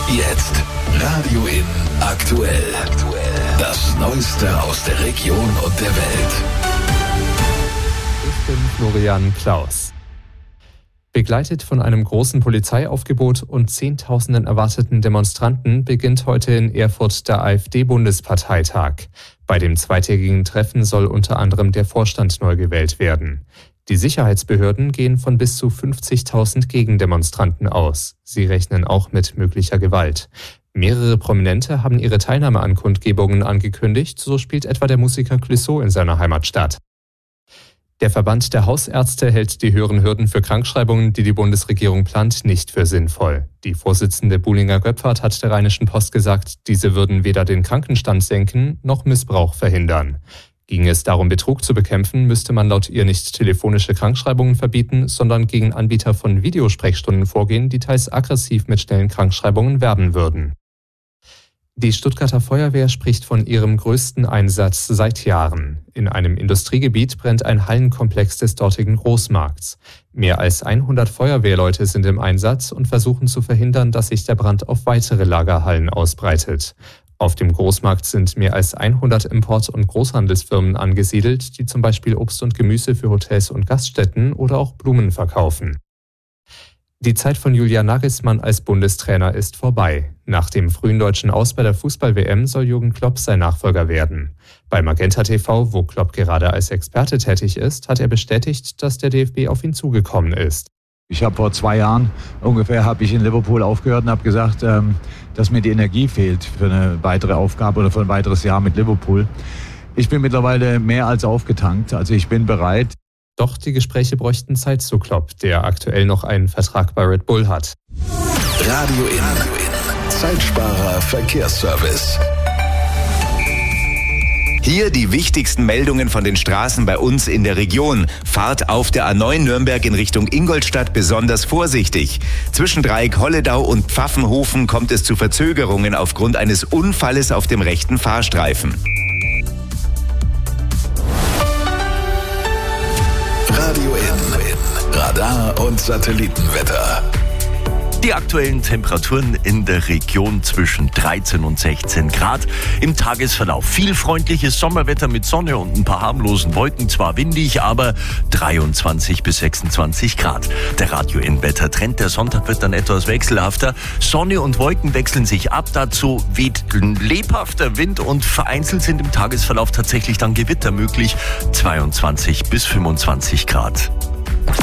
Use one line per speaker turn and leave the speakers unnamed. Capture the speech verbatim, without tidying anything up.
Jetzt Radio In aktuell. Das Neueste aus der Region und der Welt.
Ich bin Florian Klaus. Begleitet von einem großen Polizeiaufgebot und Zehntausenden erwarteten Demonstranten beginnt heute in Erfurt der AfD-Bundesparteitag. Bei dem zweitägigen Treffen soll unter anderem der Vorstand neu gewählt werden. Die Sicherheitsbehörden gehen von bis zu fünfzigtausend Gegendemonstranten aus. Sie rechnen auch mit möglicher Gewalt. Mehrere Prominente haben ihre Teilnahme an Kundgebungen angekündigt, so spielt etwa der Musiker Clouseau in seiner Heimatstadt. Der Verband der Hausärzte hält die höheren Hürden für Krankschreibungen, die die Bundesregierung plant, nicht für sinnvoll. Die Vorsitzende Buhlinger-Göpfert hat der Rheinischen Post gesagt, diese würden weder den Krankenstand senken noch Missbrauch verhindern. Ginge es darum, Betrug zu bekämpfen, müsste man laut ihr nicht telefonische Krankschreibungen verbieten, sondern gegen Anbieter von Videosprechstunden vorgehen, die teils aggressiv mit schnellen Krankschreibungen werben würden. Die Stuttgarter Feuerwehr spricht von ihrem größten Einsatz seit Jahren. In einem Industriegebiet brennt ein Hallenkomplex des dortigen Großmarkts. Mehr als hundert Feuerwehrleute sind im Einsatz und versuchen zu verhindern, dass sich der Brand auf weitere Lagerhallen ausbreitet. Auf dem Großmarkt sind mehr als hundert Import- und Großhandelsfirmen angesiedelt, die zum Beispiel Obst und Gemüse für Hotels und Gaststätten oder auch Blumen verkaufen. Die Zeit von Julian Nagelsmann als Bundestrainer ist vorbei. Nach dem frühen deutschen Aus bei der Fußball-W M soll Jürgen Klopp sein Nachfolger werden. Bei Magenta T V, wo Klopp gerade als Experte tätig ist, hat er bestätigt, dass der D F B auf ihn zugekommen ist.
Ich habe vor zwei Jahren ungefähr habe ich in Liverpool aufgehört und habe gesagt, ähm, dass mir die Energie fehlt für eine weitere Aufgabe oder für ein weiteres Jahr mit Liverpool. Ich bin mittlerweile mehr als aufgetankt, also ich bin bereit.
Doch die Gespräche bräuchten Zeit zu Klopp, der aktuell noch einen Vertrag bei Red Bull hat.
Radio In, Zeitsparer Verkehrsservice. Hier die wichtigsten Meldungen von den Straßen bei uns in der Region. Fahrt auf der A neun Nürnberg in Richtung Ingolstadt besonders vorsichtig. Zwischen Dreieck-Holledau und Pfaffenhofen kommt es zu Verzögerungen aufgrund eines Unfalles auf dem rechten Fahrstreifen. Radio In, Radar und Satellitenwetter.
Die aktuellen Temperaturen in der Region zwischen dreizehn und sechzehn Grad. Im Tagesverlauf viel freundliches Sommerwetter mit Sonne und ein paar harmlosen Wolken. Zwar windig, aber dreiundzwanzig bis sechsundzwanzig Grad. Der Radio In Wettertrend. Der Sonntag wird dann etwas wechselhafter. Sonne und Wolken wechseln sich ab. Dazu weht lebhafter Wind und vereinzelt sind im Tagesverlauf tatsächlich dann Gewitter möglich. zweiundzwanzig bis fünfundzwanzig Grad.